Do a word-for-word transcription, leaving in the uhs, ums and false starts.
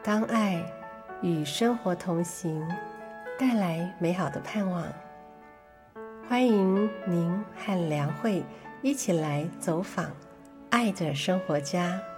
当爱与生活同行，带来美好的盼望。欢迎您和良慧一起来走访爱的生活家。